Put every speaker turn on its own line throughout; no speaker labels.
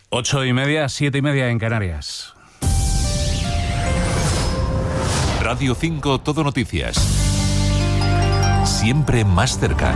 8:30, 7:30 en Canarias.
Radio 5 Todo Noticias. Siempre más cerca.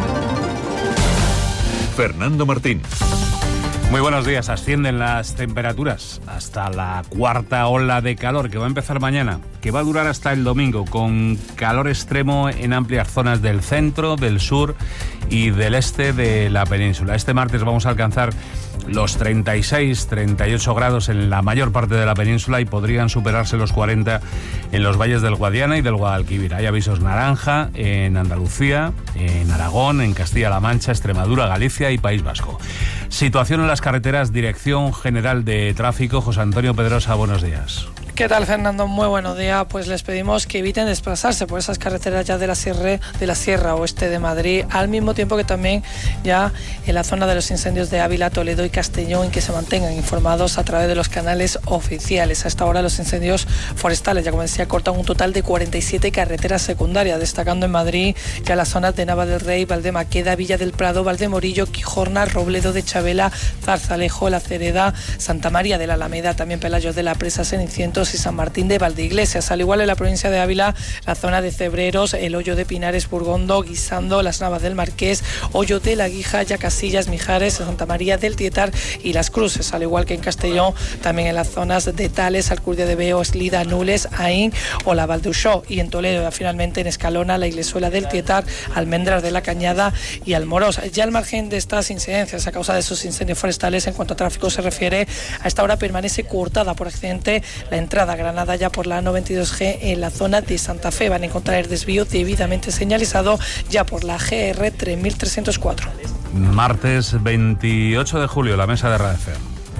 Fernando Martín.
Muy buenos días. Ascienden las temperaturas hasta la cuarta ola de calor que va a empezar mañana, que va a durar hasta el domingo, con calor extremo en amplias zonas del centro, del sur y del este de la península. Este martes vamos a alcanzar los 36, 38 grados en la mayor parte de la península y podrían superarse los 40 en los valles del Guadiana y del Guadalquivir. Hay avisos naranja en Andalucía, en Aragón, en Castilla-La Mancha, Extremadura, Galicia y País Vasco. Situación en las carreteras, Dirección General de Tráfico. José Antonio Pedrosa, buenos días.
¿Qué tal, Fernando? Muy buenos días. Pues les pedimos que eviten desplazarse por esas carreteras ya de la Sierra Oeste de Madrid, al mismo tiempo que también ya en la zona de los incendios de Ávila, Toledo y Castellón, que se mantengan informados a través de los canales oficiales. A esta hora los incendios forestales, ya como decía, cortan un total de 47 carreteras secundarias, destacando en Madrid ya las zonas de Nava del Rey, Valdemaqueda, Villa del Prado, Valdemorillo, Quijorna, Robledo de Chabela, Zarzalejo, La Cereda, Santa María de la Alameda, también Pelayos de la Presa, Cenicientos y San Martín de Valdeiglesias. Al igual en la provincia de Ávila, la zona de Cebreros, el Hoyo de Pinares, Burgondo, Guisando, las Navas del Marqués, Hoyo de la Guija, Yacasillas, Mijares, Santa María del Tietar y Las Cruces. Al igual que en Castellón, también en las zonas de Tales, Alcurdia de Veo, Eslida, Nules, Aín o la Valduxó. Y en Toledo, finalmente en Escalona, la Iglesuela del Tietar, Almendras de la Cañada y Almorós. Ya al margen de estas incidencias a causa de esos incendios forestales, en cuanto a tráfico se refiere, a esta hora permanece cortada por accidente la entrada a Granada ya por la A92G en la zona de Santa Fe. Van a encontrar el desvío debidamente señalizado ya por la GR 3304.
Martes 28 de julio, la mesa de Radio FM.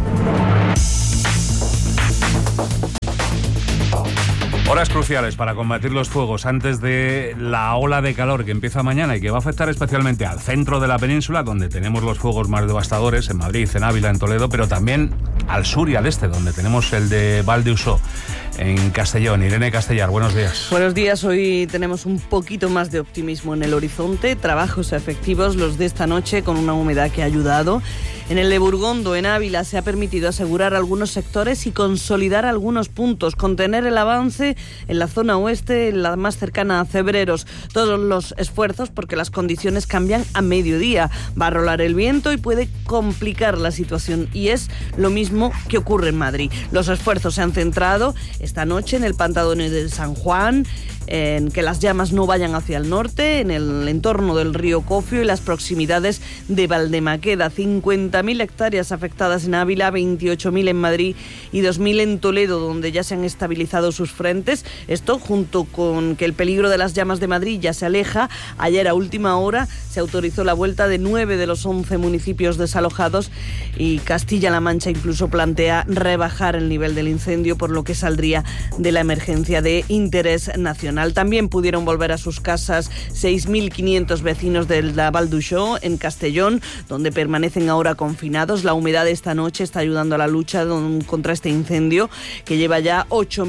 Horas cruciales para combatir los fuegos antes de la ola de calor que empieza mañana y que va a afectar especialmente al centro de la península, donde tenemos los fuegos más devastadores, en Madrid, en Ávila, en Toledo, pero también al sur y al este, donde tenemos el de Valdeusó, en Castellón. Irene Castellar, buenos días.
Buenos días. Hoy tenemos un poquito más de optimismo en el horizonte. Trabajos efectivos los de esta noche con una humedad que ha ayudado. En el de Burgondo, en Ávila, se ha permitido asegurar algunos sectores y consolidar algunos puntos, contener el avance en la zona oeste, en la más cercana a Cebreros. Todos los esfuerzos porque las condiciones cambian a mediodía. Va a rolar el viento y puede complicar la situación. Y es lo mismo que ocurre en Madrid. Los esfuerzos se han centrado esta noche en el pantano de San Juan, en que las llamas no vayan hacia el norte, en el entorno del río Cofio y las proximidades de Valdemaqueda. 50.000 hectáreas afectadas en Ávila, 28.000 en Madrid y 2.000 en Toledo, donde ya se han estabilizado sus frentes. Esto junto con que el peligro de las llamas de Madrid ya se aleja. Ayer a última hora se autorizó la vuelta de 9 de los 11 municipios desalojados y Castilla-La Mancha incluso plantea rebajar el nivel del incendio, por lo que saldría de la emergencia de interés nacional. También pudieron volver a sus casas 6.500 vecinos de la Valduxó en Castellón, donde permanecen ahora confinados. La humedad de esta noche está ayudando a la lucha contra este incendio, que lleva ya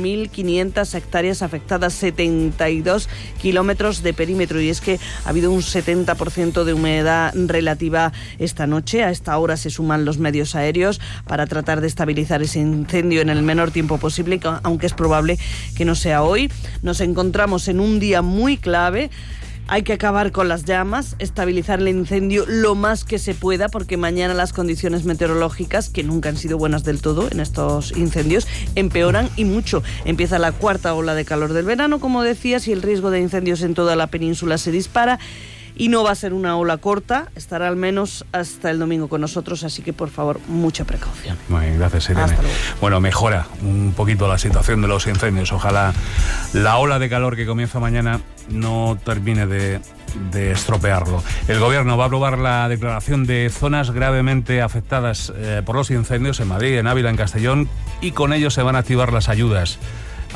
8.500 hectáreas afectadas, 72 kilómetros de perímetro. Y es que ha habido un 70% de humedad relativa esta noche. A esta hora se suman los medios aéreos para tratar de estabilizar ese incendio en el menor tiempo posible, aunque es probable que no sea hoy. Nos encontramos en un día muy clave. Hay que acabar con las llamas, estabilizar el incendio lo más que se pueda, porque mañana las condiciones meteorológicas, que nunca han sido buenas del todo en estos incendios, empeoran y mucho. Empieza la cuarta ola de calor del verano, como decías, y el riesgo de incendios en toda la península se dispara. Y no va a ser una ola corta, estará al menos hasta el domingo con nosotros, así que por favor, mucha precaución.
Muy bien, gracias, Irene.
Hasta luego.
Bueno, mejora un poquito la situación de los incendios. Ojalá la ola de calor que comienza mañana no termine de estropearlo. El Gobierno va a aprobar la declaración de zonas gravemente afectadas por los incendios en Madrid, en Ávila, en Castellón, y con ello se van a activar las ayudas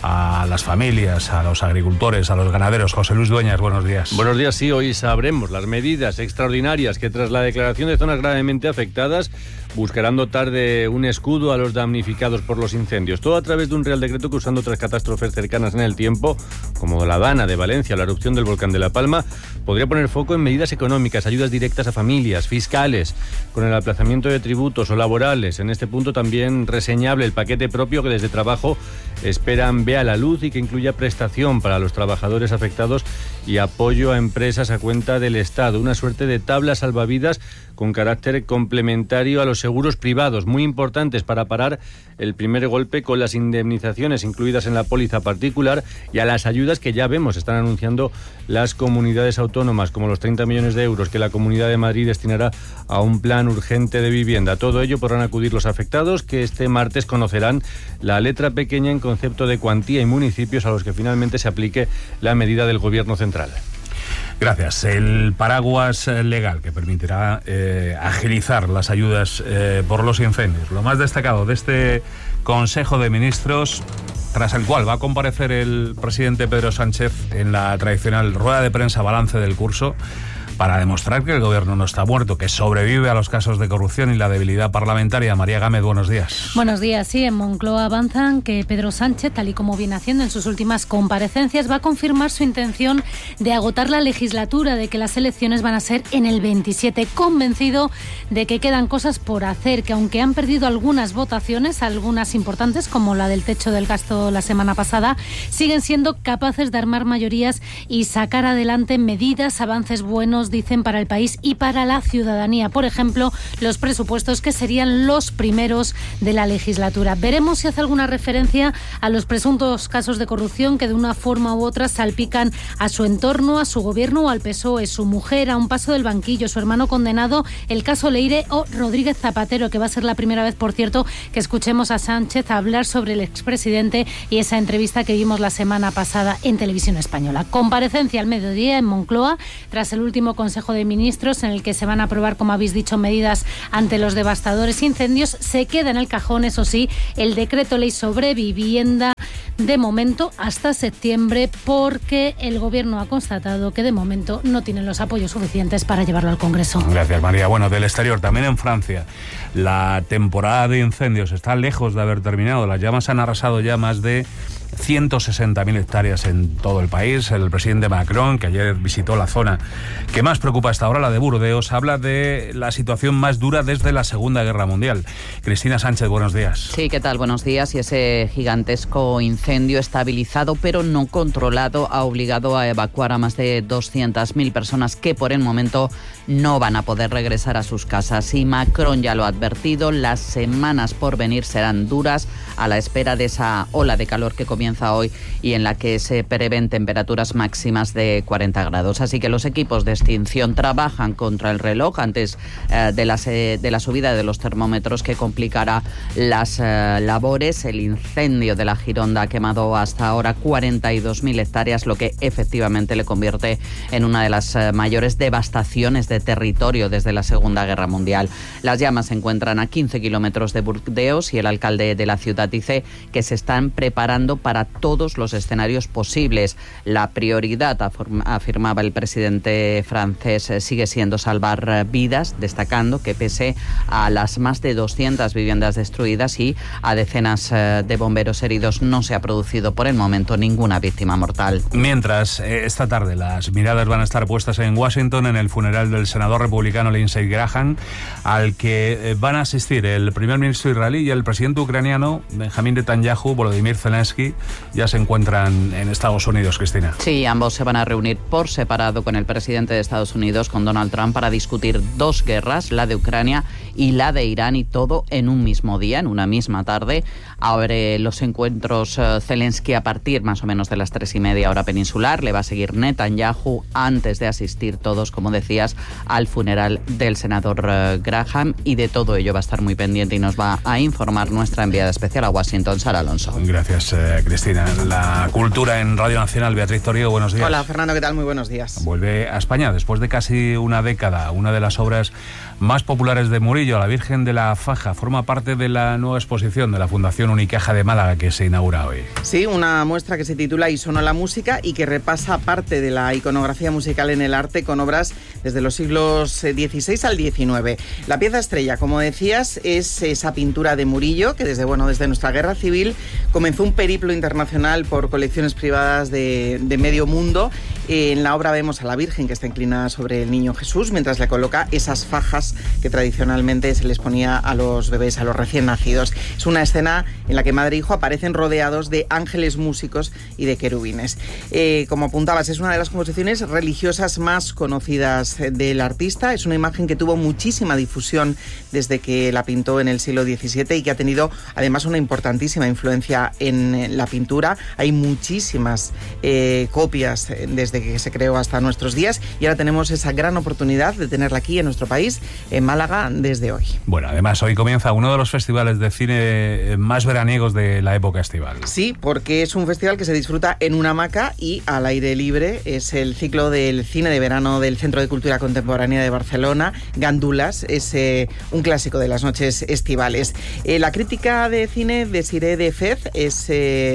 a las familias, a los agricultores, a los ganaderos. José Luis Dueñas, buenos días.
Buenos días, sí, hoy sabremos las medidas extraordinarias que tras la declaración de zonas gravemente afectadas buscarán dotar de un escudo a los damnificados por los incendios. Todo a través de un Real Decreto que, usando otras catástrofes cercanas en el tiempo, como la Dana de Valencia o la erupción del volcán de La Palma, podría poner foco en medidas económicas, ayudas directas a familias, fiscales, con el aplazamiento de tributos o laborales. En este punto también reseñable el paquete propio que desde Trabajo esperan vea la luz y que incluya prestación para los trabajadores afectados y apoyo a empresas a cuenta del Estado. Una suerte de tabla salvavidas con carácter complementario a los seguros privados, muy importantes para parar el primer golpe, con las indemnizaciones incluidas en la póliza particular y a las ayudas que ya vemos están anunciando las comunidades autónomas, como los 30 millones de euros que la Comunidad de Madrid destinará a un plan urgente de vivienda. Todo ello podrán acudir los afectados, que este martes conocerán la letra pequeña en concepto de cuantía y municipios a los que finalmente se aplique la medida del Gobierno central.
Gracias. El paraguas legal que permitirá agilizar las ayudas por los incendios. Lo más destacado de este Consejo de Ministros, tras el cual va a comparecer el presidente Pedro Sánchez en la tradicional rueda de prensa balance del curso, para demostrar que el gobierno no está muerto, que sobrevive a los casos de corrupción y la debilidad parlamentaria. María Gámez, buenos días.
Buenos días. Sí, en Moncloa avanzan que Pedro Sánchez, tal y como viene haciendo en sus últimas comparecencias, va a confirmar su intención de agotar la legislatura, de que las elecciones van a ser en el 27, convencido de que quedan cosas por hacer, que aunque han perdido algunas votaciones, algunas importantes, como la del techo del gasto la semana pasada, siguen siendo capaces de armar mayorías y sacar adelante medidas, avances buenos, dicen, para el país y para la ciudadanía. Por ejemplo, los presupuestos, que serían los primeros de la legislatura. Veremos si hace alguna referencia a los presuntos casos de corrupción que de una forma u otra salpican a su entorno, a su gobierno o al PSOE, su mujer a un paso del banquillo, su hermano condenado, el caso Leire o Rodríguez Zapatero, que va a ser la primera vez, por cierto, que escuchemos a Sánchez hablar sobre el expresidente y esa entrevista que vimos la semana pasada en Televisión Española. Comparecencia al mediodía en Moncloa, tras el último Consejo de Ministros, en el que se van a aprobar, como habéis dicho, medidas ante los devastadores incendios. Se queda en el cajón, eso sí, el decreto ley sobre vivienda, de momento hasta septiembre, porque el Gobierno ha constatado que de momento no tienen los apoyos suficientes para llevarlo al Congreso.
Gracias, María. Bueno, del exterior, también en Francia, la temporada de incendios está lejos de haber terminado. Las llamas han arrasado ya más de 160.000 hectáreas en todo el país. El presidente Macron, que ayer visitó la zona que más preocupa hasta ahora, la de Burdeos, habla de la situación más dura desde la Segunda Guerra Mundial. Cristina Sánchez, buenos días.
Sí, ¿qué tal? Buenos días. Y ese gigantesco incendio estabilizado pero no controlado ha obligado a evacuar a más de 200.000 personas que por el momento no van a poder regresar a sus casas. Y Macron ya lo ha advertido, las semanas por venir serán duras a la espera de esa ola de calor que comienza hoy y en la que se prevén temperaturas máximas de 40 grados. Así que los equipos de extinción trabajan contra el reloj antes de la subida de los termómetros, que complicará las labores. El incendio de la Gironda ha quemado hasta ahora 42.000 hectáreas, lo que efectivamente le convierte en una de las mayores devastaciones de territorio desde la Segunda Guerra Mundial. Las llamas se encuentran a 15 kilómetros de Burdeos y el alcalde de la ciudad dice que se están preparando para todos los escenarios posibles. La prioridad, afirmaba el presidente francés, sigue siendo salvar vidas, destacando que pese a las más de 200 viviendas destruidas y a decenas de bomberos heridos, no se ha producido por el momento ninguna víctima mortal.
Mientras, esta tarde las miradas van a estar puestas en Washington en el funeral del senador republicano Lindsey Graham, al que van a asistir el primer ministro israelí y el presidente ucraniano Benjamin Netanyahu. Volodymyr Zelensky ya se encuentran en Estados Unidos, Cristina.
Sí, ambos se van a reunir por separado con el presidente de Estados Unidos, con Donald Trump, para discutir dos guerras, la de Ucrania y la de Irán, y todo en un mismo día, en una misma tarde. Abre los encuentros Zelensky a partir más o menos de las 3:30 hora peninsular. Le va a seguir Netanyahu antes de asistir todos, como decías, al funeral del senador Graham, y de todo ello va a estar muy pendiente y nos va a informar nuestra enviada especial a Washington, Sara Alonso.
Gracias, Cristina. La cultura en Radio Nacional, Beatriz Toriego, buenos días.
Hola, Fernando, ¿qué tal? Muy buenos días.
Vuelve a España después de casi una década, una de las obras más populares de Murillo, la Virgen de la Faja, forma parte de la nueva exposición de la Fundación Unicaja de Málaga que se inaugura hoy.
Sí, una muestra que se titula Y sonó la música y que repasa parte de la iconografía musical en el arte con obras desde los siglos XVI al XIX. La pieza estrella, como decías, es esa pintura de Murillo que desde nuestra guerra civil comenzó un periplo internacional por colecciones privadas de medio mundo. En la obra vemos a la Virgen que está inclinada sobre el niño Jesús mientras le coloca esas fajas que tradicionalmente se les ponía a los bebés, a los recién nacidos. Es una escena en la que madre e hijo aparecen rodeados de ángeles músicos y de querubines. Como apuntabas, es una de las composiciones religiosas más conocidas del artista. Es una imagen que tuvo muchísima difusión desde que la pintó en el siglo XVII y que ha tenido además una importantísima influencia en la pintura. Hay muchísimas copias desde que se creó hasta nuestros días y ahora tenemos esa gran oportunidad de tenerla aquí en nuestro país, en Málaga, desde hoy.
Bueno, además hoy comienza uno de los festivales de cine más veraniegos de la época estival.
Sí, porque es un festival que se disfruta en una hamaca y al aire libre. Es el ciclo del cine de verano del Centro de Cultura Contemporánea de Barcelona, Gandulas. Es un clásico de las noches estivales. La crítica de cine de Siré de Fez es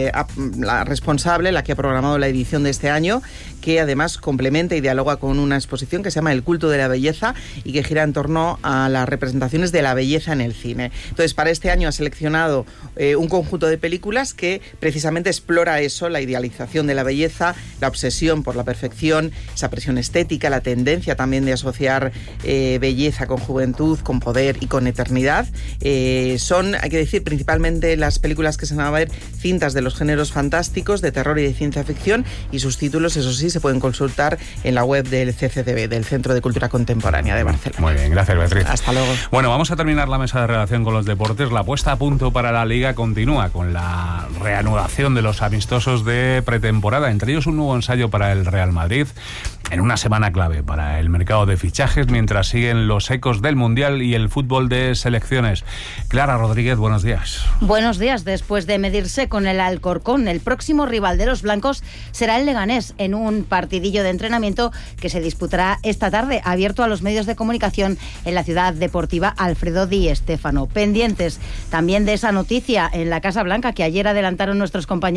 la responsable, la que ha programado la edición de este año, que además complementa y dialoga con una exposición que se llama El culto de la belleza y que gira en torno a las representaciones de la belleza en el cine. Entonces, para este año ha seleccionado un conjunto de películas que precisamente explora eso, la idealización de la belleza, la obsesión por la perfección, esa presión estética, la tendencia también de asociar belleza con juventud, con poder y con eternidad. Son, hay que decir, principalmente las películas que se van a ver cintas de los géneros fantásticos, de terror y de ciencia ficción, y sus títulos, eso sí, se pueden consultar en la web del CCCB, del Centro de Cultura Contemporánea de Barcelona.
Muy bien, gracias, Beatriz.
Hasta luego.
Bueno, vamos a terminar la mesa de redacción con los deportes. La puesta a punto para la Liga continúa con la reanudación de los amistosos de pretemporada, entre ellos un nuevo ensayo para el Real Madrid, en una semana clave para el mercado de fichajes, mientras siguen los ecos del Mundial y el fútbol de selecciones. Clara Rodríguez, buenos días.
Buenos días. Después de medirse con el Alcorcón, el próximo rival de los blancos será el Leganés, en un partidillo de entrenamiento que se disputará esta tarde, abierto a los medios de comunicación en la ciudad deportiva Alfredo Di Stéfano. Pendientes también de esa noticia en la Casa Blanca que ayer adelantaron nuestros compañeros